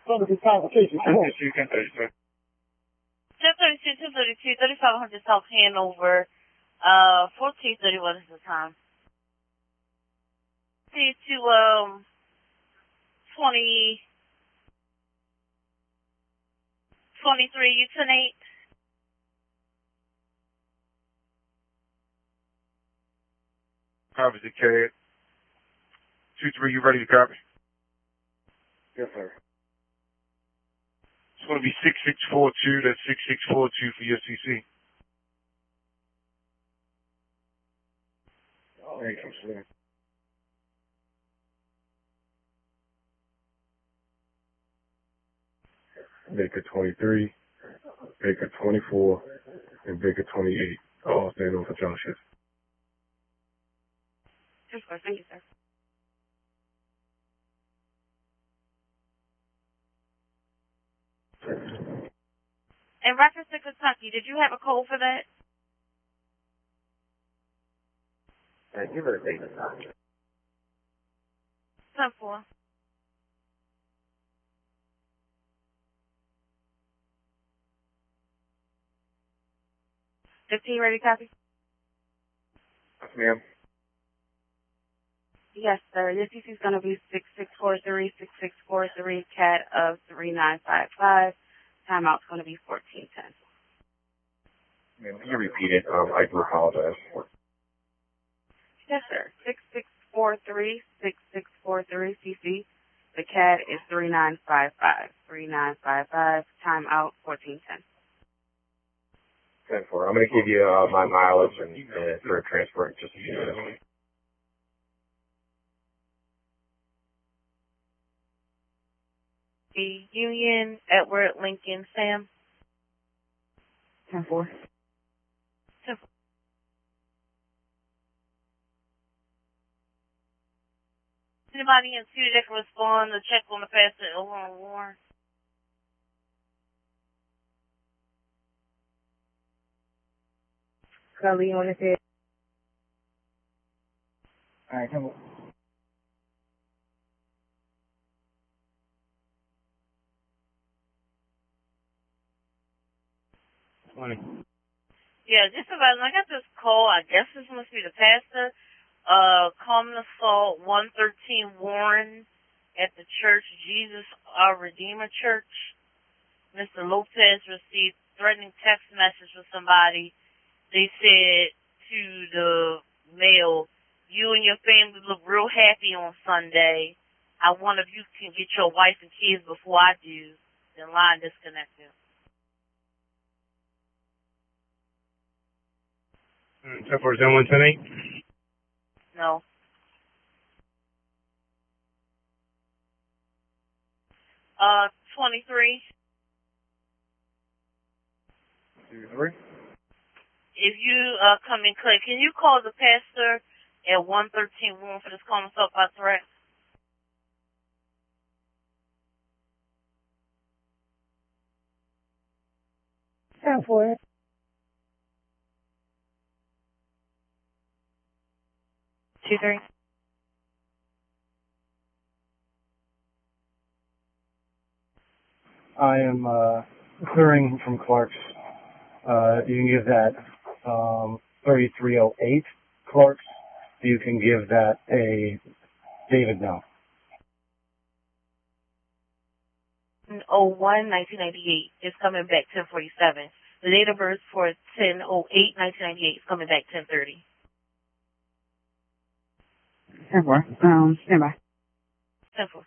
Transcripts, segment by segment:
Services convocation. 1032, 3500 South Hanover, 1431 is the time. See to, 23, you 10-8. Copy the CAD. 2-3, you ready to copy? Yes, sir. It's going to be 6642. That's 6642 for your CC. Thank you, sir. Baker 23, Baker 24, and Baker 28. All stand on for John Shift. Thank you, sir. In reference to Kentucky, did you have a code for that? Give it a date. 10-4. Ready, copy? Yes, ma'am. Yes, sir. Your CC is going to be 6643, 6643, CAT of 3955. Timeout's going to be 1410. Ma'am, can you repeat it? I do apologize. Yes, sir. 6643, 6643, CC. The CAT is 3955. 3955. Timeout 1410. 10-4. I'm going to give you my mileage and for a transfer in just a few minutes. The Union, Edward, Lincoln, Sam. 10-4. 10-4. Anybody in City that can respond to check on the pastor over on Warren? Cully on his head. All right, come on. Yeah, just about, I got this call, I guess this must be the pastor, common assault, 113 Warren at the church, Jesus Our Redeemer Church. Mr. Lopez received threatening text message from somebody. They said to the male, you and your family look real happy on Sunday. I wonder if you can get your wife and kids before I do. Then line disconnected. 10-4, is that 110-8? No. Uh, 23. 2-3. If you come in, Clay, can you call the pastor at 113 Warren for this common assault by threat? For it. Two, three. I am clearing from Clark's. You can give that 3308 Clark's. You can give that a David now. 01-1998 is coming back 1047. The date of birth for 10-08-1998 is coming back 1030. 10-4. Stand by. 10-4.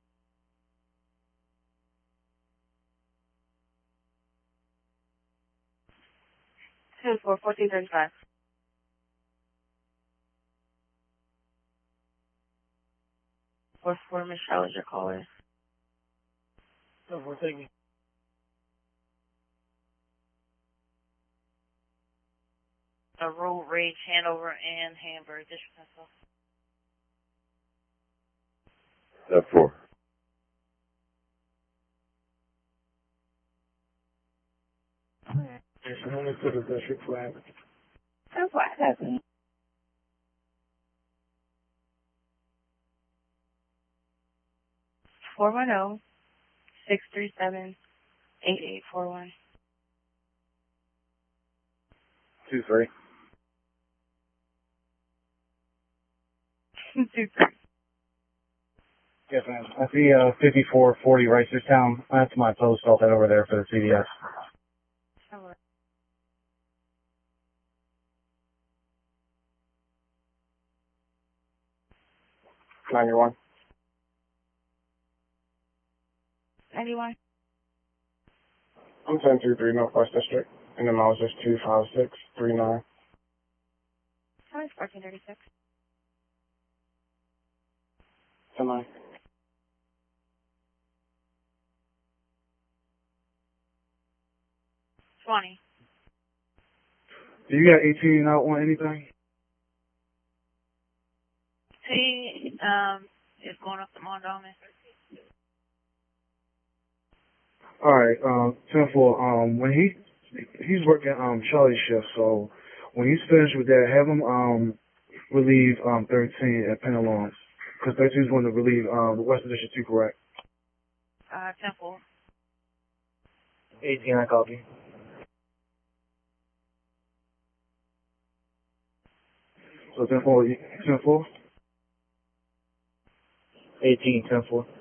For 1435. For Michelle is your caller. Thank you. A road rage, Hanover, and Hamburg, District Pencil. 4. Yes, only for the district flag. 10-4. 410 637-8841. 2-3. 2-3. Yes, ma'am. I see 5440 Reisterstown. That's my post. I'll head over there for the CVS. Hello. $91. 91. I'm 1023 Northwest District, and the mileage is 25639. How is 1436? 10-9. 20. Do you got 18 not want anything? T is going up to Mondawmin. Alright, 10-4, when he's working, Charlie shift, so when he's finished with that, have him, relieve, 13 at Penalons. Cause 13 is going to relieve, the Western District 2, correct? 10-4. 18, I copy. So 10-4, 10-4? 18, 10-4.